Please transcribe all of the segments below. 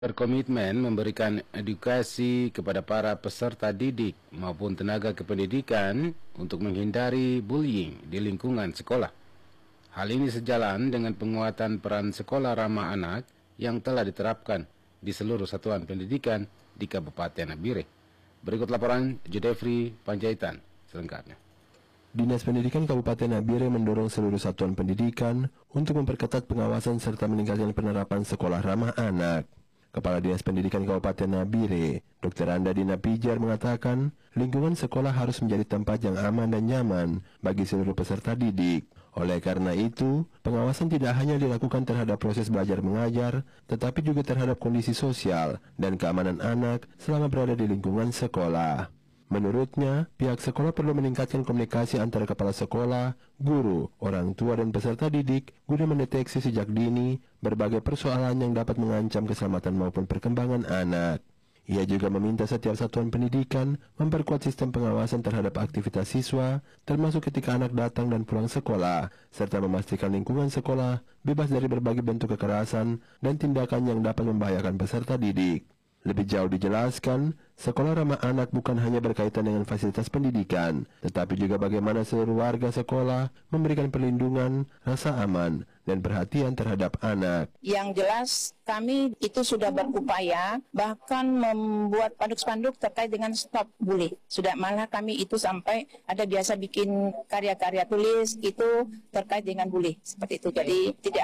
berkomitmen memberikan edukasi kepada para peserta didik maupun tenaga kependidikan untuk menghindari bullying di lingkungan sekolah. Hal ini sejalan dengan penguatan peran sekolah ramah anak yang telah diterapkan di seluruh satuan pendidikan di Kabupaten Nabire. Berikut laporan Judefri Panjaitan selengkapnya. Dinas Pendidikan Kabupaten Nabire mendorong seluruh satuan pendidikan untuk memperketat pengawasan serta meningkatkan penerapan sekolah ramah anak. Kepala Dinas Pendidikan Kabupaten Nabire, Dr. Anda Dina Pijar mengatakan, lingkungan sekolah harus menjadi tempat yang aman dan nyaman bagi seluruh peserta didik. Oleh karena itu, pengawasan tidak hanya dilakukan terhadap proses belajar mengajar, tetapi juga terhadap kondisi sosial dan keamanan anak selama berada di lingkungan sekolah. Menurutnya, pihak sekolah perlu meningkatkan komunikasi antara kepala sekolah, guru, orang tua, dan peserta didik guna mendeteksi sejak dini berbagai persoalan yang dapat mengancam keselamatan maupun perkembangan anak. Ia juga meminta setiap satuan pendidikan memperkuat sistem pengawasan terhadap aktivitas siswa, termasuk ketika anak datang dan pulang sekolah, serta memastikan lingkungan sekolah bebas dari berbagai bentuk kekerasan dan tindakan yang dapat membahayakan peserta didik. Lebih jauh dijelaskan, sekolah ramah anak bukan hanya berkaitan dengan fasilitas pendidikan, tetapi juga bagaimana seluruh warga sekolah memberikan perlindungan, rasa aman, dan perhatian terhadap anak. Yang jelas, kami itu sudah berupaya, bahkan membuat spanduk-spanduk terkait dengan stop bully. Sudah malah kami itu sampai ada biasa bikin karya-karya tulis itu terkait dengan bully. Seperti itu. Jadi tidak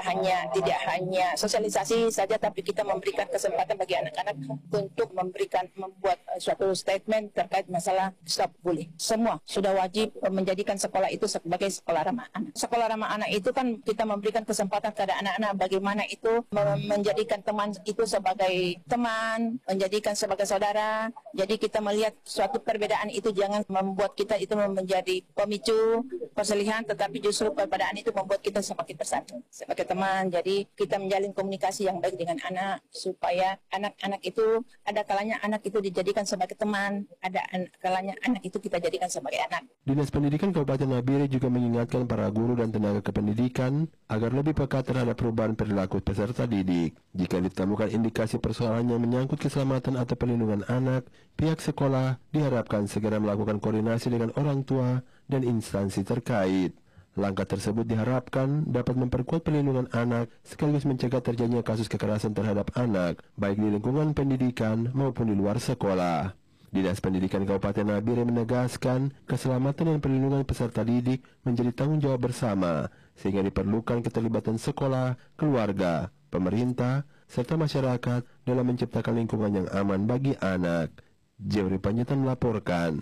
hanya sosialisasi saja, tapi kita memberikan kesempatan bagi anak-anak untuk membuat suatu statement terkait masalah stop bully. Semua sudah wajib menjadikan sekolah itu sebagai sekolah ramah anak. Sekolah ramah anak itu kan kita memberikan kesempatan kepada anak-anak bagaimana itu menjadikan teman itu sebagai teman, menjadikan sebagai saudara. Jadi kita melihat suatu perbedaan itu jangan membuat kita itu menjadi pemicu perselisihan, tetapi justru perbedaan itu membuat kita semakin bersatu sebagai teman. Jadi kita menjalin komunikasi yang baik dengan anak supaya anak-anak itu ada kalanya anak itu dijadikan sebagai teman, ada kalanya anak itu kita jadikan sebagai anak. Dinas Pendidikan Kabupaten Nabire juga mengingatkan para guru dan tenaga kependidikan agar lebih peka terhadap perubahan perilaku peserta didik. Jika ditemukan indikasi persoalan yang menyangkut keselamatan atau perlindungan anak, pihak sekolah diharapkan segera melakukan koordinasi dengan orang tua dan instansi terkait. Langkah tersebut diharapkan dapat memperkuat perlindungan anak sekaligus mencegah terjadinya kasus kekerasan terhadap anak, baik di lingkungan pendidikan maupun di luar sekolah. Dinas Pendidikan Kabupaten Nabire menegaskan keselamatan dan perlindungan peserta didik menjadi tanggung jawab bersama, sehingga diperlukan keterlibatan sekolah, keluarga, pemerintah, serta masyarakat dalam menciptakan lingkungan yang aman bagi anak. Jeffrey Panjaitan melaporkan.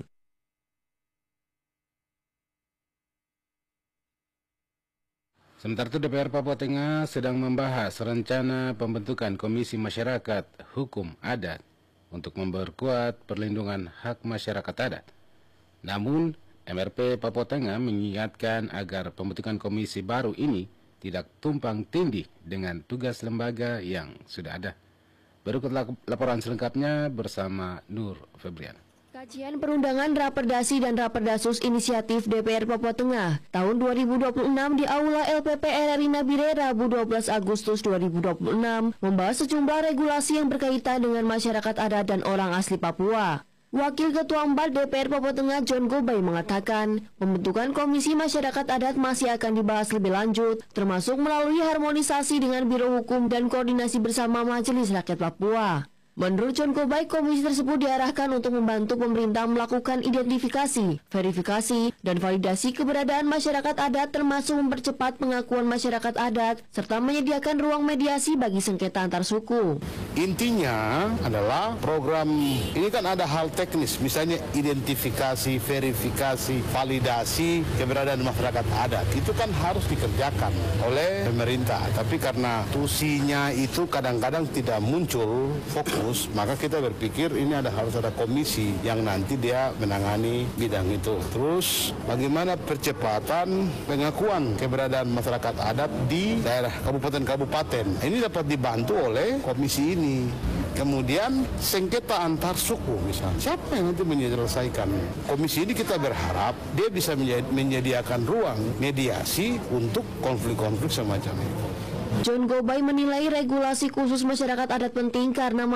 Sementara itu DPR Papua Tengah sedang membahas rencana pembentukan Komisi Masyarakat Hukum Adat untuk memperkuat perlindungan hak masyarakat adat. Namun, MRP Papua Tengah mengingatkan agar pembentukan komisi baru ini tidak tumpang tindih dengan tugas lembaga yang sudah ada. Berikut laporan selengkapnya bersama Nur Febrian. Kajian perundangan Raperdasi dan Raperdasus Inisiatif DPR Papua Tengah tahun 2026 di Aula LPP RRI Nabire Rabu 12 Agustus 2026 membahas sejumlah regulasi yang berkaitan dengan masyarakat adat dan orang asli Papua. Wakil Ketua 4 DPR Papua Tengah John Gobay mengatakan, pembentukan Komisi Masyarakat Adat masih akan dibahas lebih lanjut, termasuk melalui harmonisasi dengan Biro Hukum dan koordinasi bersama Majelis Rakyat Papua. Menurut John Gobay, komisi tersebut diarahkan untuk membantu pemerintah melakukan identifikasi, verifikasi, dan validasi keberadaan masyarakat adat termasuk mempercepat pengakuan masyarakat adat serta menyediakan ruang mediasi bagi sengketa antar suku. Intinya adalah program ini kan ada hal teknis, misalnya identifikasi, verifikasi, validasi keberadaan masyarakat adat. Itu kan harus dikerjakan oleh pemerintah, tapi karena tusinya itu kadang-kadang tidak muncul fokus, maka kita berpikir ini harus ada komisi yang nanti dia menangani bidang itu. Terus bagaimana percepatan pengakuan keberadaan masyarakat adat di daerah kabupaten-kabupaten. Ini dapat dibantu oleh komisi ini. Kemudian sengketa antar suku misalnya, siapa yang nanti menyelesaikan? Komisi ini kita berharap dia bisa menyediakan ruang mediasi untuk konflik-konflik semacam itu. John Gobay menilai regulasi khusus masyarakat adat penting karena